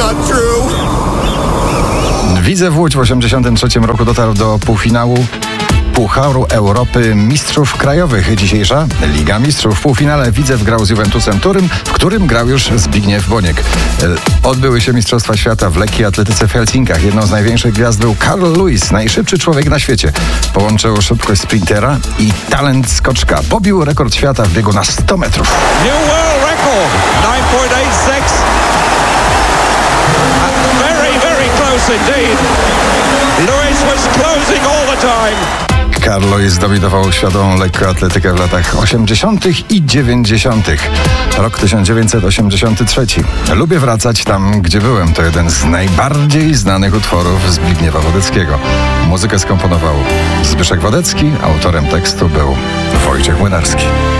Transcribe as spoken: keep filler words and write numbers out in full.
not true. Widzew Łódź w osiemdziesiątym trzecim roku dotarł do półfinału Pucharu Europy Mistrzów Krajowych. Dzisiejsza Liga Mistrzów. W półfinale Widzew grał z Juventusem Turyn, w którym grał już Zbigniew Boniek. Odbyły się Mistrzostwa Świata w lekkiej atletyce w Helsinkach. Jedną z największych gwiazd był Carl Lewis, najszybszy człowiek na świecie. Połączył szybkość sprintera i talent skoczka. Pobił rekord świata w biegu na sto metrów. New world record, nine point eight six. Very, very close indeed. Lewis was closing all the time. Carl Lewis zdominował światową lekkoatletykę w latach osiemdziesiątych i dziewięćdziesiątych. Rok tysiąc dziewięćset osiemdziesiąty trzeci. Lubię wracać tam, gdzie byłem. To jeden z najbardziej znanych utworów Zbigniewa Wodeckiego. Muzykę skomponował Zbyszek Wodecki, autorem tekstu był Wojciech Młynarski.